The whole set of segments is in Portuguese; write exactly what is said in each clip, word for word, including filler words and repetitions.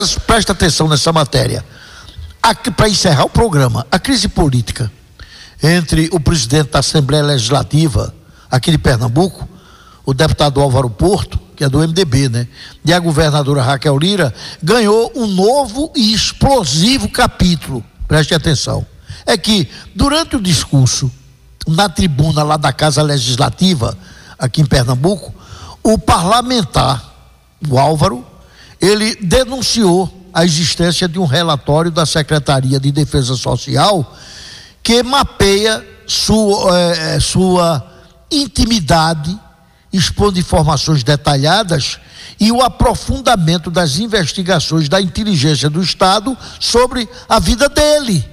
Presta atenção nessa matéria. Para encerrar o programa, a crise política entre o presidente da Assembleia Legislativa aqui de Pernambuco, o deputado Álvaro Porto, que é do M D B, né, e a governadora Raquel Lira, ganhou um novo e explosivo capítulo. Preste atenção. É que durante o discurso na tribuna lá da Casa Legislativa aqui em Pernambuco, o parlamentar, o Álvaro, ele denunciou a existência de um relatório da Secretaria de Defesa Social que mapeia sua, é, sua intimidade, expondo informações detalhadas e o aprofundamento das investigações da inteligência do Estado sobre a vida dele.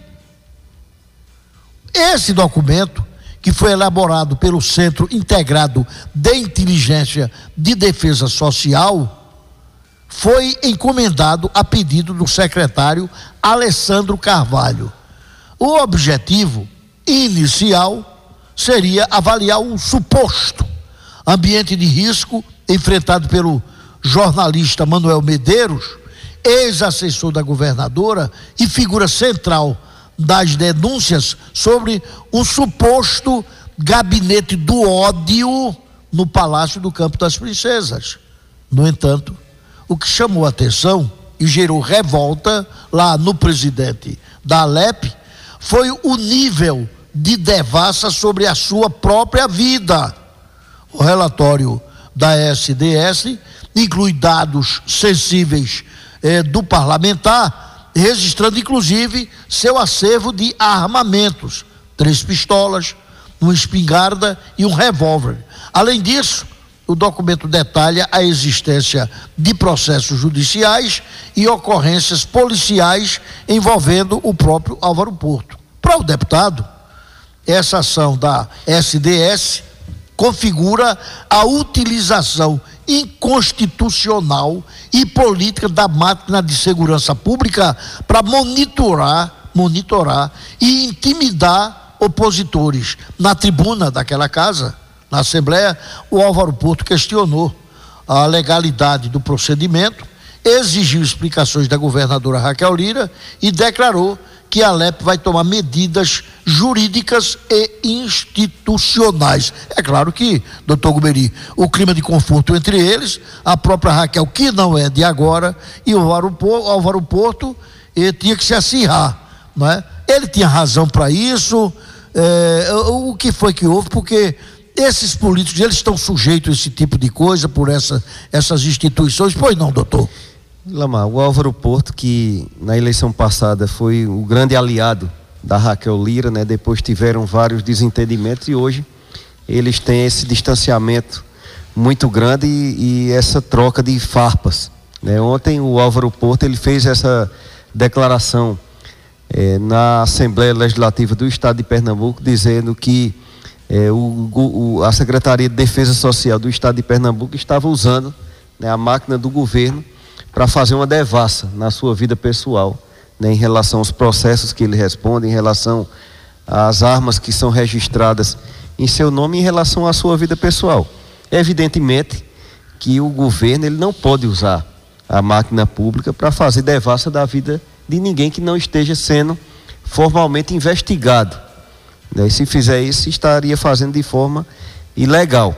Esse documento, que foi elaborado pelo Centro Integrado de Inteligência de Defesa Social, foi encomendado a pedido do secretário Alessandro Carvalho. O objetivo inicial seria avaliar o suposto ambiente de risco enfrentado pelo jornalista Manuel Medeiros, ex-assessor da governadora e figura central das denúncias sobre um suposto gabinete do ódio no Palácio do Campo das Princesas. No entanto, o que chamou a atenção e gerou revolta lá no presidente da Alep foi o nível de devassa sobre a sua própria vida. O relatório da S D S inclui dados sensíveis eh, do parlamentar, registrando inclusive seu acervo de armamentos, três pistolas, uma espingarda e um revólver. Além disso, o documento detalha a existência de processos judiciais e ocorrências policiais envolvendo o próprio Álvaro Porto. Para o deputado, essa ação da S D S configura a utilização inconstitucional e política da máquina de segurança pública para monitorar, monitorar e intimidar opositores. Na tribuna daquela casa, na Assembleia, o Álvaro Porto questionou a legalidade do procedimento, exigiu explicações da governadora Raquel Lira e declarou que a Alep vai tomar medidas jurídicas e institucionais. É claro que, doutor Guberi, o clima de conforto entre eles, a própria Raquel, que não é de agora, e o Álvaro Porto, ele tinha que se acirrar, não é? Ele tinha razão para isso. É, o que foi que houve? Porque esses políticos, eles estão sujeitos a esse tipo de coisa por essa, essas instituições. Pois não, doutor? Lamar, o Álvaro Porto, que na eleição passada foi o grande aliado da Raquel Lira, né? Depois tiveram vários desentendimentos e hoje eles têm esse distanciamento muito grande e, e essa troca de farpas, né? Ontem o Álvaro Porto, ele fez essa declaração eh, na Assembleia Legislativa do Estado de Pernambuco, dizendo que eh, o, o, a Secretaria de Defesa Social do Estado de Pernambuco estava usando, né, a máquina do governo para fazer uma devassa na sua vida pessoal, né, em relação aos processos que ele responde, em relação às armas que são registradas em seu nome, em relação à sua vida pessoal. Evidentemente que o governo, ele não pode usar a máquina pública para fazer devassa da vida de ninguém que não esteja sendo formalmente investigado, né? E se fizer isso, estaria fazendo de forma ilegal.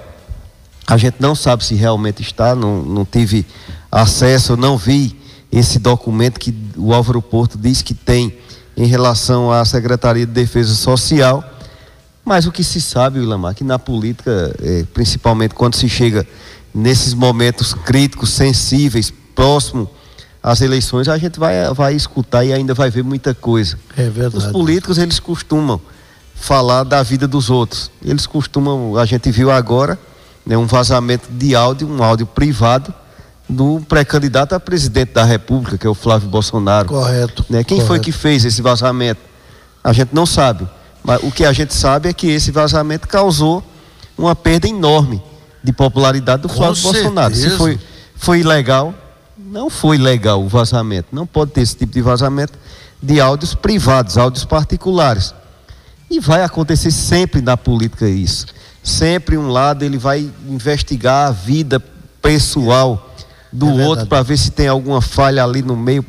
A gente não sabe se realmente está, não, não tive acesso, não vi esse documento que o Álvaro Porto diz que tem em relação à Secretaria de Defesa Social, mas o que se sabe, Ilamar, que na política, eh, principalmente quando se chega nesses momentos críticos, sensíveis, próximo às eleições, a gente vai, vai escutar e ainda vai ver muita coisa. É verdade. Os políticos, eles costumam falar da vida dos outros, eles costumam, a gente viu agora, né, um vazamento de áudio, um áudio privado do pré-candidato a presidente da República, que é o Flávio Bolsonaro. Correto. Né? Quem correto. foi que fez esse vazamento? A gente não sabe, mas o que a gente sabe é que esse vazamento causou uma perda enorme de popularidade do Com Flávio certeza. Bolsonaro. Se foi, foi ilegal, não foi legal o vazamento, não pode ter esse tipo de vazamento de áudios privados, áudios particulares. E vai acontecer sempre na política isso. Sempre um lado ele vai investigar a vida pessoal do É outro para ver se tem alguma falha ali no meio